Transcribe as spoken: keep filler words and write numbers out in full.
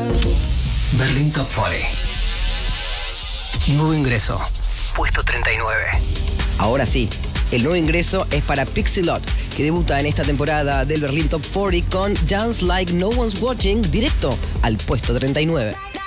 Berlín Top cuarenta. Nuevo ingreso. Puesto treinta y nueve. Ahora sí, el nuevo ingreso es para Pixelot, que debuta en esta temporada del Berlín Top cuarenta con Dance Like No One's Watching, directo al puesto treinta y nueve.